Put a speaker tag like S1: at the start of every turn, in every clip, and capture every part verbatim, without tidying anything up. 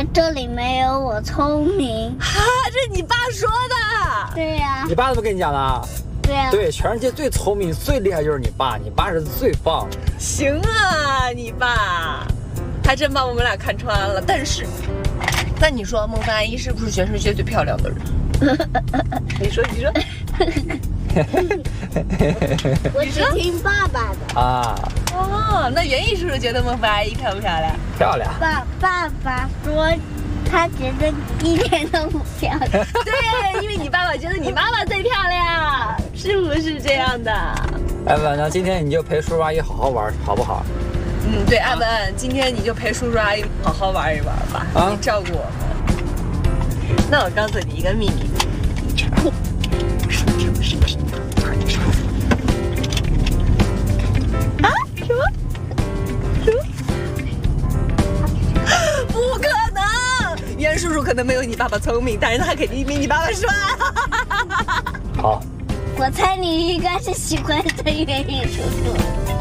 S1: 这里没有我聪明。
S2: 哈，这是你爸说的。
S1: 对呀、啊。
S3: 你爸怎么跟你讲的？
S1: 对呀、啊。
S3: 对，全世界最聪明、最厉害就是你爸，你爸是最棒的。
S2: 行啊，你爸，还真把我们俩看穿了。但是，那你说孟凡阿姨是不是全世界最漂亮的人？你说，你说。
S1: 我只听爸爸的
S3: 啊。
S2: 哦，那袁毅叔叔觉得孟凡阿姨漂不漂亮？
S3: 漂亮。
S1: 爸爸爸说，他觉得你一点都不漂亮。
S2: 对，因为你爸爸觉得你妈妈最漂亮，是不是这样的？
S3: 艾文，那今天你就陪叔叔阿姨好好玩，好不好？
S2: 嗯，对，艾文，今天你就陪叔叔阿姨好好玩一玩吧，啊、你照顾我们。那我告诉你一个秘密。啊？什么？什么？不可能！袁叔叔可能没有你爸爸聪明，但是他肯定比你爸爸帅。
S3: 好。
S1: 我猜你应该是喜欢这袁毅叔叔。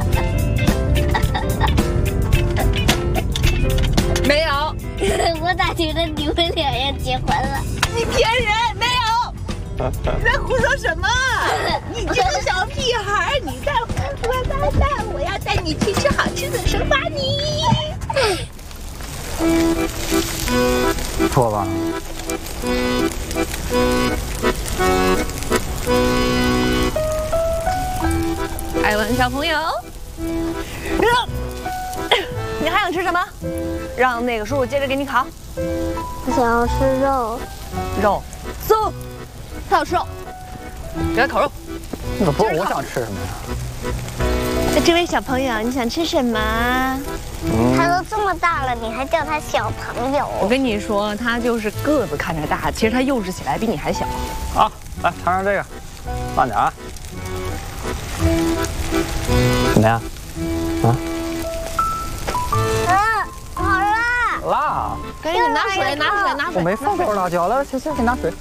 S2: 没有。
S1: 我咋觉得你们俩要结婚了？
S2: 你骗人！没有。你在胡说什么？你这个小屁孩，你在胡说八道！我要带你去吃好吃的生花泥。
S3: 说吧。
S2: 艾文小朋友，让，你还想吃什么？让那个叔叔接着给你烤。
S1: 我想要吃肉。
S2: 肉，走。他要吃肉，给他烤肉。
S3: 那不是我想吃什么呀？
S2: 这位小朋友，你想吃什么？
S1: 嗯、他都这么大了，你还叫他小朋友？
S2: 我跟你说，他就是个子看着大，其实他幼稚起来比你还小。
S3: 啊，来尝尝这个，慢点啊。怎么样？啊？
S1: 嗯，好辣。
S3: 辣。
S2: 赶紧拿水，拿水，拿水。
S3: 我没放多少辣椒，来，行行，给拿水。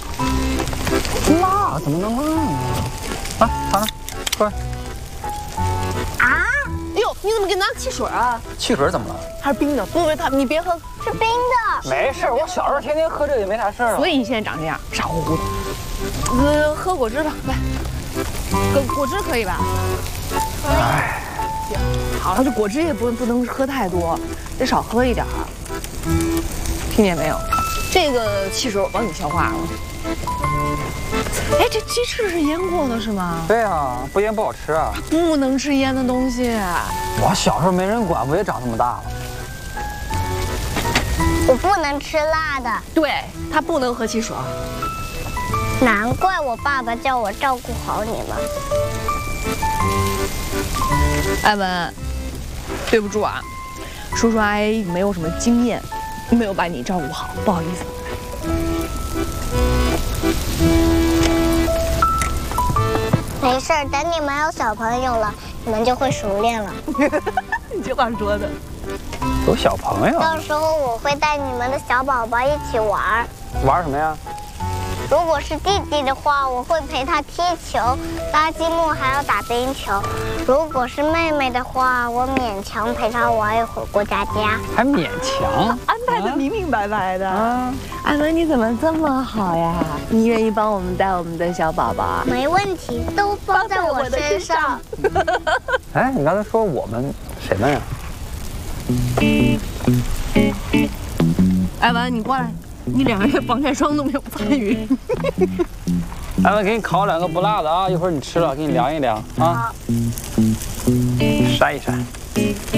S3: 辣？怎么能辣呢？来，尝尝，过来。
S2: 啊！哎呦，你怎么给拿汽水啊？
S3: 汽水怎么了？
S2: 还是冰的？不，他你别喝，
S1: 是冰的。
S3: 没事，我小时候天天喝这个也没啥事儿。
S2: 所以你现在长这样，傻乎乎的。呃，喝果汁吧，来，果果汁可以吧？
S3: 哎，
S2: 行，好了，这果汁也不不能喝太多，得少喝一点儿。听见没有？这个汽水我帮你消化了。哎，这鸡翅是腌过的是吗？
S3: 对啊，不腌不好吃啊。
S2: 不能吃腌的东西。
S3: 我小时候没人管，我也长这么大了。
S1: 我不能吃辣的。
S2: 对，他不能喝汽水。
S1: 难怪我爸爸叫我照顾好你们。
S2: 艾文，对不住啊，叔叔阿姨没有什么经验，没有把你照顾好，不好意思。
S1: 没事，等你们有小朋友了，你们就会熟练了。
S2: 你这话说的。
S3: 有小朋友？
S1: 到时候我会带你们的小宝宝一起玩。
S3: 玩什么呀？
S1: 如果是弟弟的话，我会陪他踢球、搭积木，还要打冰球。如果是妹妹的话，我勉强陪她玩一会儿过家家。
S3: 还勉强？
S2: 安排的明明白白的。啊，艾文你怎么这么好呀？你愿意帮我们带我们的小宝宝？
S1: 没问题，都包在我身上。
S3: 哎，你刚才说我们谁们呀？
S2: 艾文，你过来。你两个月防晒霜都没有参与。
S3: 艾文，给你烤两个不辣的啊，一会儿你吃了给你凉一凉啊，晒一晒。